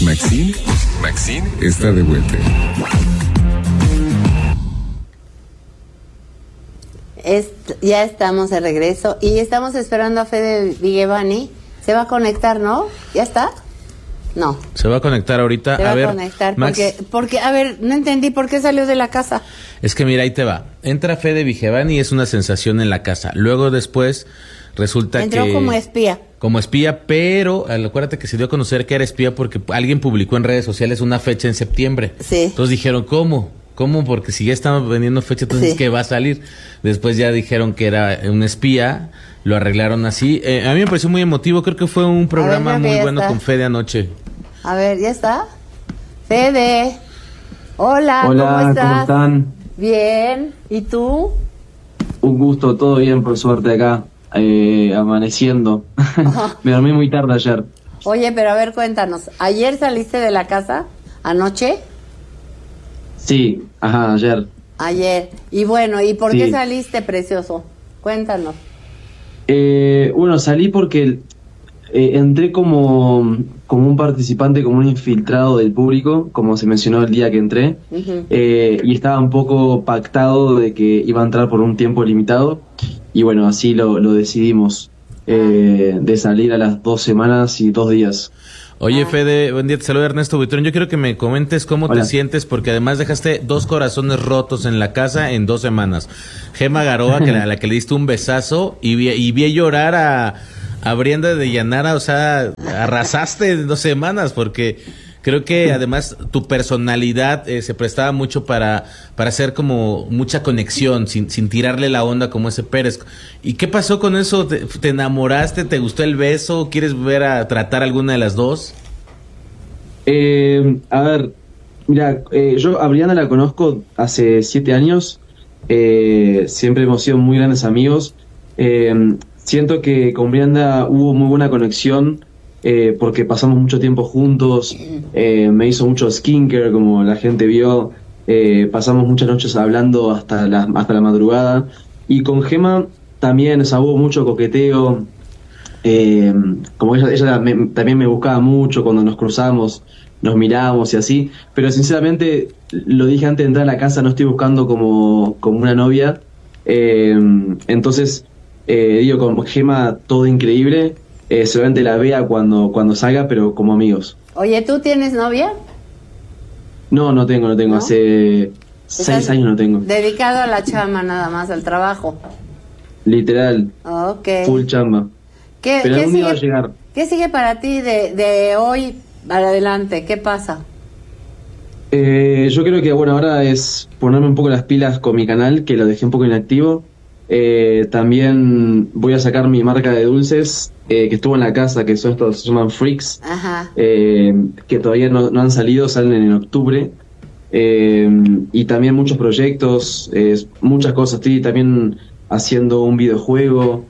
Maxine está de vuelta. Ya estamos de regreso y estamos esperando a Fede Vigevani. Se va a conectar, ¿no? ¿Ya está? No. Se va a conectar ahorita. Se va a conectar Max, porque, a ver, no entendí por qué salió de la casa. Es que mira, ahí te va. Entra Fede Vigevani y es una sensación en la casa. Luego después resulta Entró que... como espía. Como espía, pero acuérdate que se dio a conocer que era espía porque alguien publicó en redes sociales una fecha en septiembre. Sí. Entonces dijeron, ¿cómo? Porque si ya estamos vendiendo fecha, entonces sí. ¿qué va a salir? Después ya dijeron que era un espía, lo arreglaron así. A mí me pareció muy emotivo, creo que fue un programa muy bueno con Fede anoche. A ver, ¿ya está? Fede. Hola, ¿cómo estás? ¿Cómo están? Bien, ¿y tú? Un gusto, todo bien por suerte acá, amaneciendo. Me dormí muy tarde ayer. Oye, pero a ver, cuéntanos, ¿ayer saliste de la casa? ¿Anoche? Sí, ayer. Ayer. Y bueno, ¿y por qué saliste, precioso? Cuéntanos. Bueno, salí porque entré como un participante, como un infiltrado del público, como se mencionó el día que entré, y estaba un poco pactado de que iba a entrar por un tiempo limitado, y bueno, así lo decidimos, de salir a las 2 semanas y 2 días. Oye, Fede, buen día, te saluda Ernesto Buitrón. Yo quiero que me comentes cómo Hola. te sientes, porque además dejaste 2 corazones rotos en la casa en 2 semanas. Gema Garoa, a la que le diste un besazo, y vi llorar a Brianda de Llanara, o sea, arrasaste en 2 semanas, porque creo que además tu personalidad se prestaba mucho para hacer como mucha conexión, sin tirarle la onda como ese Pérez. ¿Y qué pasó con eso? ¿Te enamoraste? ¿Te gustó el beso? ¿Quieres ver a tratar alguna de las dos? A ver, mira, yo a Brianda la conozco hace 7 años, siempre hemos sido muy grandes amigos. Siento que con Brianda hubo muy buena conexión, porque pasamos mucho tiempo juntos, me hizo mucho skincare, como la gente vio, pasamos muchas noches hablando hasta la madrugada, y con Gema también, o sea, hubo mucho coqueteo, como ella también me buscaba mucho cuando nos cruzamos, nos mirábamos y así, pero sinceramente, lo dije antes de entrar a la casa, no estoy buscando como una novia, entonces, digo, con Gema todo increíble. Seguramente la vea cuando salga, pero como amigos. Oye, ¿tú tienes novia? No tengo. ¿No? Hace 6 años no tengo. Dedicado a la chamba nada más, al trabajo. Literal. Okay. Full chamba. Pero algún día va a llegar. ¿Qué sigue para ti de hoy para adelante? ¿Qué pasa? Yo creo que, bueno, ahora es ponerme un poco las pilas con mi canal, que lo dejé un poco inactivo. También voy a sacar mi marca de dulces, que estuvo en la casa, que son estos, se llaman Freaks, que todavía no han salido, salen en octubre, y también muchos proyectos, muchas cosas. Estoy también haciendo un videojuego,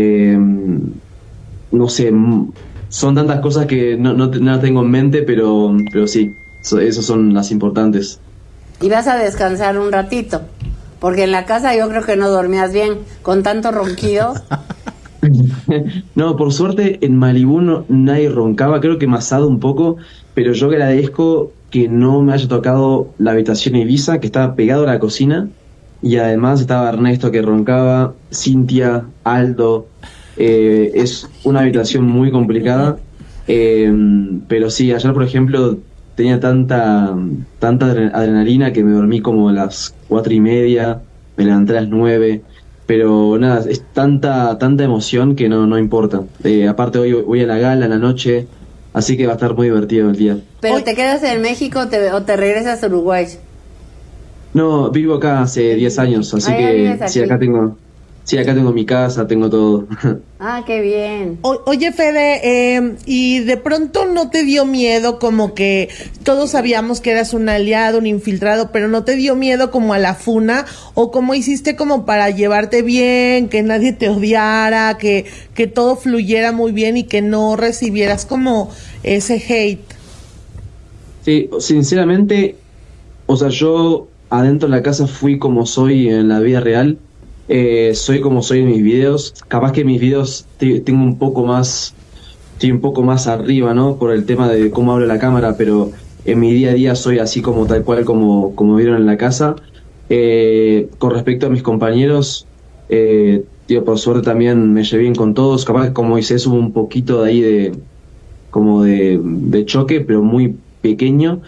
no sé, son tantas cosas que no tengo en mente, pero sí, esas son las importantes. ¿Y vas a descansar un ratito? Porque en la casa yo creo que no dormías bien, con tanto ronquido. No, por suerte en Malibú nadie roncaba, creo que masado un poco, pero yo agradezco que no me haya tocado la habitación Ibiza, que estaba pegado a la cocina, y además estaba Ernesto que roncaba, Cintia, Aldo, es una habitación muy complicada, pero sí, ayer por ejemplo tenía tanta adrenalina que me dormí como a las 4:30, me levanté a las 9, pero nada, es tanta emoción que no importa. Aparte hoy voy a la gala en la noche, así que va a estar muy divertido el día. ¿Pero te quedas en México o te regresas a Uruguay? No, vivo acá hace 10 años, así que sí, acá tengo mi casa, tengo todo. Ah, qué bien. Oye, Fede, y de pronto no te dio miedo, como que todos sabíamos que eras un aliado, un infiltrado, pero no te dio miedo como a la funa, o cómo hiciste como para llevarte bien, que nadie te odiara, que todo fluyera muy bien y que no recibieras como ese hate? Sí, sinceramente, o sea, yo adentro de la casa fui como soy en la vida real. Soy como soy en mis videos. Capaz que en mis videos tengo un poco más estoy un poco más arriba, ¿no? Por el tema de cómo hablo la cámara, pero en mi día a día soy así como tal cual como vieron en la casa. Con respecto a mis compañeros, por suerte también me llevé bien con todos. Capaz, como dices, hubo un poquito de ahí de choque, pero muy pequeño.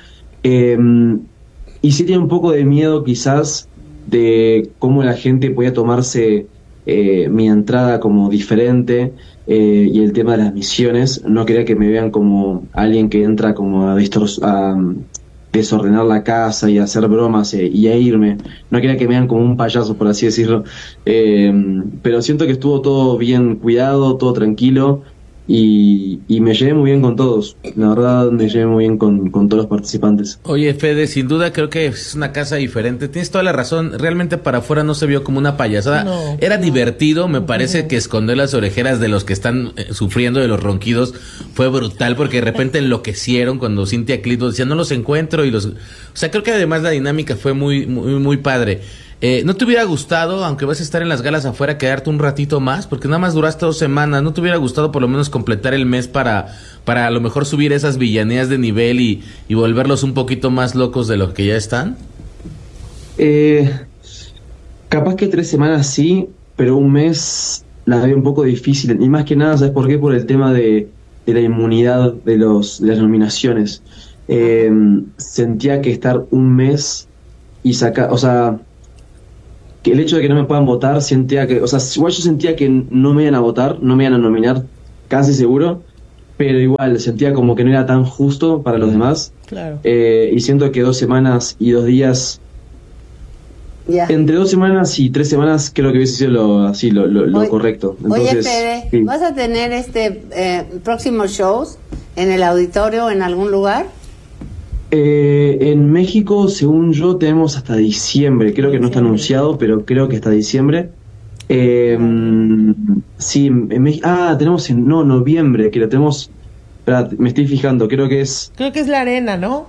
Y sí tiene un poco de miedo quizás de cómo la gente podía tomarse mi entrada como diferente, y el tema de las misiones. No quería que me vean como alguien que entra como a desordenar la casa y a hacer bromas y a irme. No quería que me vean como un payaso, por así decirlo. Pero siento que estuvo todo bien cuidado, todo tranquilo, y me llevé muy bien con todos. La verdad, me llevé muy bien con todos los participantes. Oye, Fede, sin duda creo que es una casa diferente. Tienes toda la razón. Realmente para afuera no se vio como una payasada. No, Era divertido. Me parece que esconder las orejeras de los que están sufriendo de los ronquidos fue brutal, porque de repente enloquecieron cuando Cintia Clito decía no los encuentro o sea, creo que además la dinámica fue muy, muy, muy padre. ¿No te hubiera gustado, aunque vas a estar en las galas afuera, quedarte un ratito más? Porque nada más duraste 2 semanas. ¿No te hubiera gustado por lo menos completar el mes para a lo mejor subir esas villanías de nivel y volverlos un poquito más locos de lo que ya están? Capaz que 3 semanas sí, pero un mes la veo un poco difícil. Y más que nada, ¿sabes por qué? Por el tema de la inmunidad de las nominaciones. Sentía que estar un mes y sacar, o sea, que el hecho de que no me puedan votar, sentía que, o sea, igual yo sentía que no me iban a votar, no me iban a nominar, casi seguro, pero igual sentía como que no era tan justo para los demás. Claro. Y siento que 2 semanas y 2 días, entre 2 semanas y 3 semanas, creo que hubiese sido lo correcto. Entonces, oye, Fede, sí. ¿vas a tener próximos shows en el auditorio o en algún lugar? En México, según yo, tenemos hasta diciembre. Creo que no está anunciado, pero creo que hasta diciembre. Sí, en México. Tenemos en noviembre, que lo tenemos. Espera, me estoy fijando, creo que es la arena, ¿no?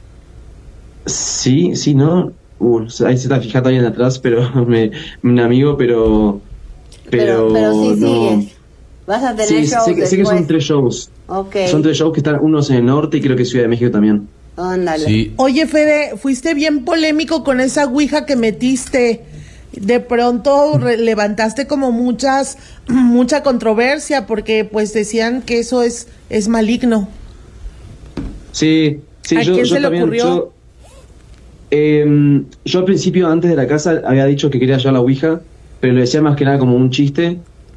Sí, ¿no? Ahí se está fijando alguien atrás, pero un amigo, pero sí no. sigues. Vas a tener Sí, shows sé que son 3 shows. Okay. Son 3 shows que están unos en el norte y creo que Ciudad de México también. Ándale. Sí. Oye, Fede, fuiste bien polémico con esa ouija que metiste. De pronto levantaste como mucha controversia, porque pues decían que eso es maligno. Sí, ¿A quién se le ocurrió? Yo al principio, antes de la casa, había dicho que quería llevar la ouija, pero lo decía más que nada como un chiste,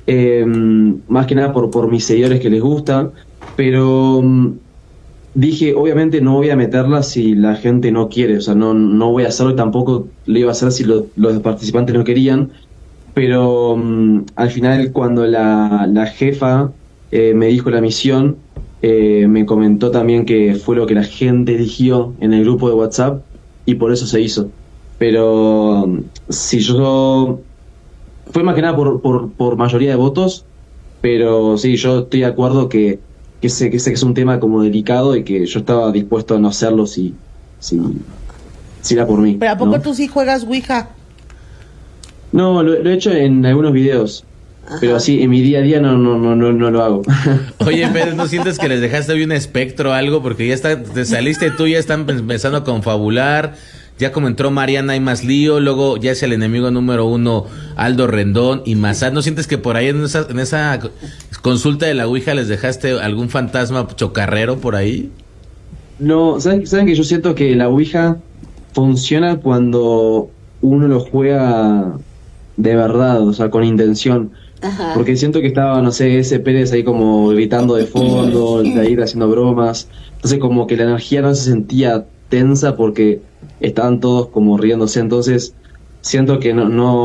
más que nada por mis seguidores que les gusta, pero dije, obviamente no voy a meterla si la gente no quiere, o sea, no voy a hacerlo, y tampoco lo iba a hacer si los participantes no querían, pero al final cuando la jefa me dijo la misión, me comentó también que fue lo que la gente eligió en el grupo de WhatsApp y por eso se hizo. Pero si yo... Fue más que nada por mayoría de votos, pero sí, yo estoy de acuerdo que sé que es un tema como delicado y que yo estaba dispuesto a no hacerlo si era por mí. ¿Pero a poco ¿no? tú sí juegas ouija? No, lo he hecho en algunos videos. Ajá. Pero así, en mi día a día no lo hago. Oye, Pedro, ¿no sientes que les dejaste hoy un espectro o algo? Porque ya te saliste tú, ya están empezando a confabular. Ya como entró Mariana hay más lío, luego ya es el enemigo número 1 Aldo Rendón y Massad. ¿No sientes que por ahí en esa consulta de la ouija les dejaste algún fantasma chocarrero por ahí? No, ¿saben que yo siento que la ouija funciona cuando uno lo juega de verdad, o sea, con intención? Ajá. Porque siento que estaba, no sé, ese Pérez ahí como gritando de fondo, de ahí haciendo bromas. Entonces como que la energía no se sentía tensa porque estaban todos como riéndose, entonces siento que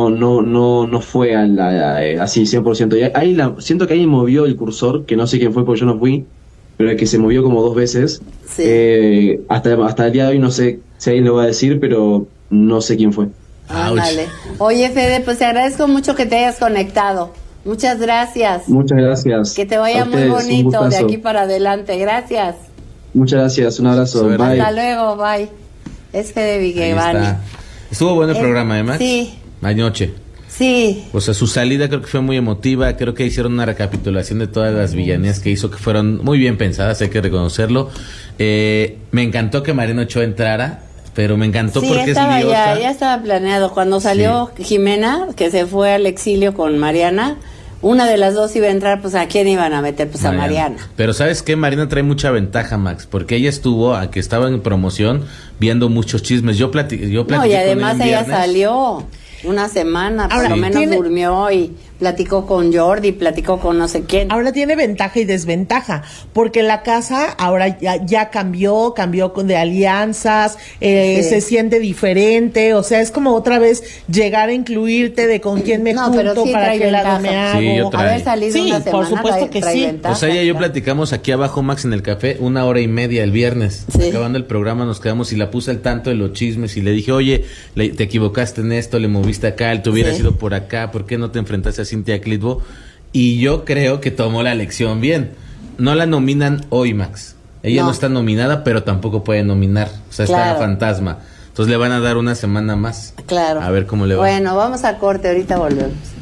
no fue así 100%. Y ahí siento que ahí movió el cursor, que no sé quién fue porque yo no fui, pero que se movió como 2 veces. Sí. Hasta el día de hoy no sé si alguien lo va a decir, pero no sé quién fue. Vale. Oye, Fede, pues te agradezco mucho que te hayas conectado. Muchas gracias. Muchas gracias. Que te vaya muy bonito de aquí para adelante. Gracias. Muchas gracias, un abrazo. Bye. Hasta luego, bye. Es Fede Vigevani. Estuvo bueno el programa, Max. Sí. Anoche. Sí. O sea, su salida creo que fue muy emotiva, creo que hicieron una recapitulación de todas las villanías que hizo, que fueron muy bien pensadas, hay que reconocerlo. Me encantó que Mariana Ochoa entrara, pero me encantó porque estaba es idiota. ya estaba planeado. Cuando salió Jimena, que se fue al exilio con Mariana, una de las dos iba a entrar, pues ¿a quién iban a meter? Pues a Mariana. Pero ¿sabes qué? Mariana trae mucha ventaja, Max, porque ella estuvo, a que estaba en promoción, viendo muchos chismes. Yo platiqué No, y con además ella ella viernes. salió una semana, por Ahora, lo menos tiene- durmió y platicó con Jordi, platicó con no sé quién. Ahora tiene ventaja y desventaja, porque la casa ahora ya cambió de alianzas, Sí. se siente diferente, o sea, es como otra vez llegar a incluirte de con quién me No, pero junto, sí para trae qué lado me ventaja. hago. Sí, yo trae. Haber salido Sí, una semana por supuesto que trae sí. ventaja. O sea, ella y yo platicamos aquí abajo, Max, en el café, 1 hora y media el viernes. Sí. Acabando el programa nos quedamos y la puse al tanto de los chismes y le dije, oye, te equivocaste en esto, le moviste acá, él te hubiera Sí. ido por acá, ¿por qué no te enfrentaste a Cintia Clitbo? Y yo creo que tomó la lección bien. No la nominan hoy, Max. Ella no está nominada, pero tampoco puede nominar. O sea, está Claro. fantasma. Entonces le van a dar una semana más. Claro. A ver cómo le va. Bueno, vamos a corte, ahorita volvemos.